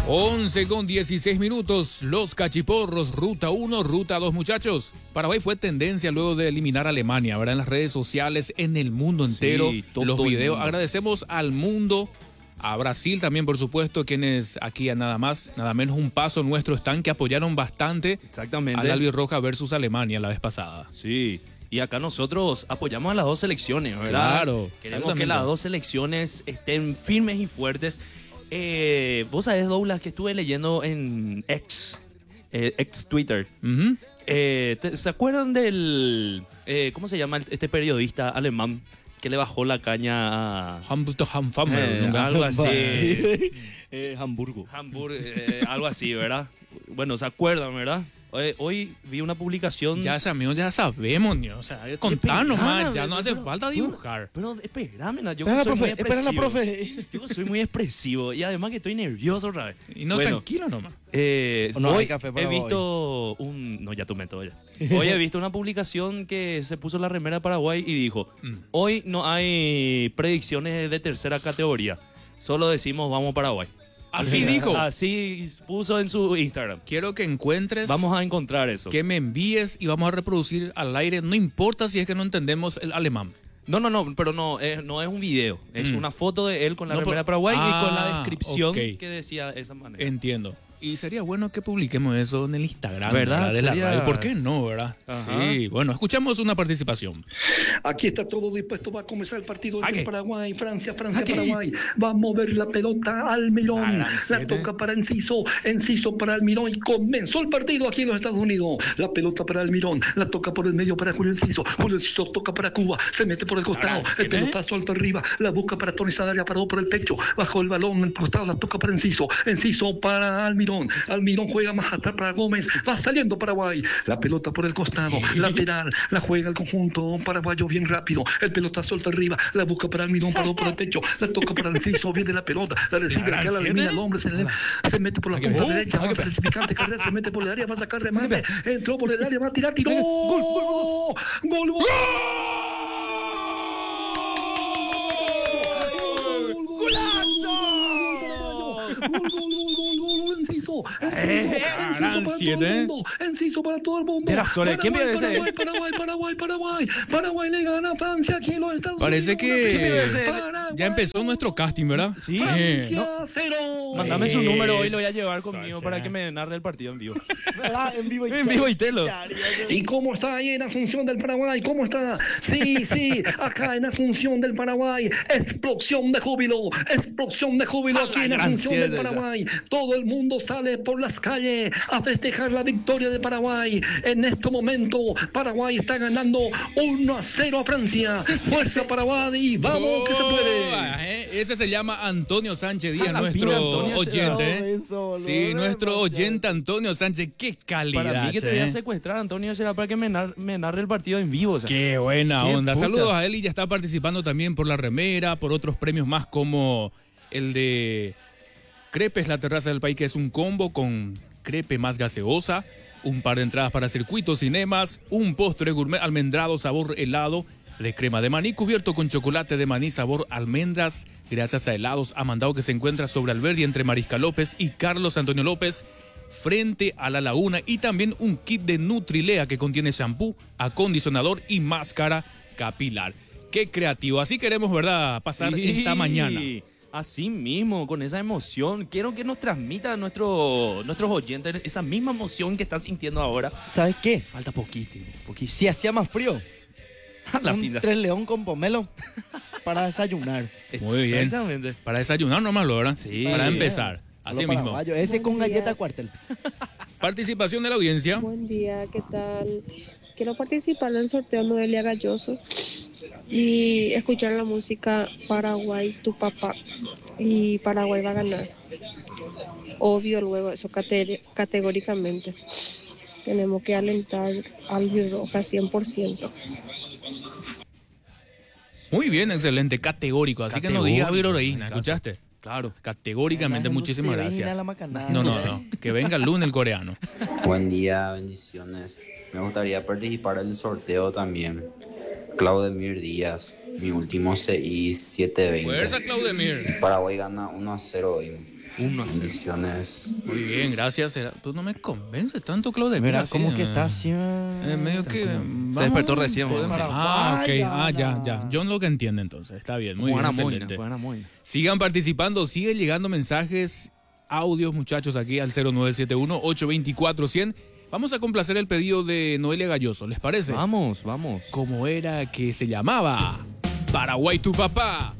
11:16, los cachiporros, ruta 1, ruta 2, muchachos. Paraguay fue tendencia luego de eliminar a Alemania, ¿verdad? En las redes sociales, en el mundo entero, Sí, todo los el videos. mundo. Agradecemos al mundo, a Brasil también, por supuesto, quienes aquí a nada más, nada menos un paso nuestro están, que apoyaron bastante Exactamente. al Albirroja versus Alemania la vez pasada. Sí. Y acá nosotros apoyamos a las dos selecciones, ¿verdad? Claro, Queremos que exactamente. las dos selecciones estén firmes y fuertes. Vos sabés, Douglas, que estuve leyendo en ex Twitter. Ujú. ¿Se acuerdan del... ¿cómo se llama este periodista alemán que le bajó la caña a... algo así. Hamburgo. Algo así, ¿verdad? Bueno, ¿se acuerdan, verdad? Hoy vi una publicación... Ya sabemos, ¿no? O sea, contanos más, ya no hace falta dibujar. Pero espérame, no, yo Espera, soy muy profe, espera la expresivo. profe. Yo soy muy expresivo y además que estoy nervioso otra vez. Y no, Bueno, tranquilo nomás. No hay hoy café he para visto un... No, ya tomé todo ya. Hoy he visto una publicación que se puso la remera de Paraguay y dijo, hoy no hay predicciones de tercera categoría, solo decimos vamos Paraguay. Así dijo. Así puso en su Instagram. Quiero que encuentres, Vamos a encontrar eso. que me envíes y vamos a reproducir al aire. No importa si es que no entendemos el alemán. No, pero no es un video. Es una foto de él con la No, remera de pero- Paraguay y con Ah, la descripción ok. que decía de esa manera. Entiendo. Y sería bueno que publiquemos eso en el Instagram, ¿Verdad? De la Sería- radio. ¿Por qué no, verdad? Ajá. Sí, bueno, escuchamos una participación. Aquí está todo dispuesto. Va a comenzar el partido entre Aquí. Paraguay, Francia, Aquí. Paraguay. Va a mover la pelota Almirón. Ah, gran La siete. toca para Enciso. Enciso para Almirón. Y comenzó el partido aquí en los Estados Unidos. La pelota para Almirón. La toca por el medio para Julio Enciso. Julio Enciso toca para Cuba. Se mete por el costado. Gran El siete. pelotazo alto arriba. La busca para Tony Sanaria. Paró por el pecho. Bajó el balón en el costado. La toca para Enciso. Enciso para Almirón. Almirón juega más atrás para Gómez. Va saliendo Paraguay. La pelota por el costado. Lateral. La juega el conjunto paraguayo bien rápido. El pelotazo alto arriba. La busca para Almirón. Paró por el pecho. La toca para Enciso. Viene la pelota. La recibe. Gran Acá la siete. elimina el hombre. Se mete por la Aquí punta ve. derecha. Aquí Avanza ve. el picante carrera. Se mete por el área. Va a sacar remate. Entró por el área. Va a tirar. Tiró. Gol. Enciso Gran para todo siete. el mundo. Enciso para todo el mundo. Era Sole. ¿Quién vio ese? Paraguay le gana a Francia aquí en los Estados Parece Unidos. que Paraguay, ya empezó nuestro casting, ¿verdad? Sí. Francia 0. Mándame su número, hoy lo voy a llevar Eso, conmigo sí. para que me narre el partido en vivo. ¿Verdad? En vivo y En vivo y telo. ¿Y cómo está ahí en Asunción del Paraguay? ¿Cómo está? Sí, acá en Asunción del Paraguay. Explosión de júbilo aquí en gran Asunción del siete, Paraguay. Todo el mundo sale por las calles a festejar la victoria de Paraguay. En este momento, Paraguay está ganando 1-0 a Francia. Fuerza Paraguay y vamos que se puede. Ese se llama Antonio Sánchez Díaz, A la nuestro pina, Antonio, oyente. ¿eh? denso, boludo, Sí, nuestro demasiado. oyente Antonio Sánchez. Qué calidad. Para mí que te voy ¿eh? a secuestrar, Antonio, será para que me narre el partido en vivo. O sea. Qué buena Qué onda. pucha. Saludos a él y ya está participando también por la remera, por otros premios más como el de Crepes, la terraza del país, que es un combo con crepe más gaseosa, un par de entradas para circuitos, cinemas, un postre gourmet almendrado sabor helado de crema de maní cubierto con chocolate de maní sabor almendras, gracias a Helados Amandao, que se encuentra sobre Alberdi entre Mariscal López y Carlos Antonio López, frente a la laguna, y también un kit de Nutrilea que contiene shampoo, acondicionador y máscara capilar. Qué creativo. Así queremos, ¿verdad?, pasar Sí, esta mañana. Así mismo, con esa emoción. Quiero que nos transmita a nuestros oyentes esa misma emoción que están sintiendo ahora. ¿Sabes qué? Falta poquito. Si hacía más frío, La un pinta. 3 león con pomelo para desayunar. Muy bien. Exactamente. Para desayunar nomás, ¿verdad? Sí. Para Sí. empezar. Así Solo mismo. paraguayo. Ese con Buen día. galleta cuartel. Participación de la audiencia. Buen día, ¿qué tal? Quiero participar en el sorteo Noelia Galloso y escuchar la música Paraguay, tu papá. Y Paraguay va a ganar. Obvio luego, eso categóricamente. Tenemos que alentar al Albirroja 100%. Muy bien, excelente, categórico. Así que no digas Viroreína, ¿escuchaste? Claro. Categóricamente, Además, muchísimas no se gracias. venga la macanada. No. Que venga el lunes el coreano. Buen día, bendiciones. Me gustaría participar del sorteo también. Claudemir Díaz, mi último CI 720. Fuerza, Claudemir. Paraguay gana 1-0 hoy. 1-0. Bendiciones. Muy bien, gracias. Pues no me convence tanto, Claudemir. Verá, así, como que está así. medio que. Se despertó recién, podemos- vamos. Ah, ok. Paraguay, Ya. John lo que entiende entonces. Está bien, muy bien. Buena Excelente. moina. Sigan participando, siguen llegando mensajes, audios, muchachos, aquí al 0971-824-100. Vamos a complacer el pedido de Noelia Galloso, ¿les parece? Vamos. ¿Cómo era que se llamaba? Paraguay tu papá.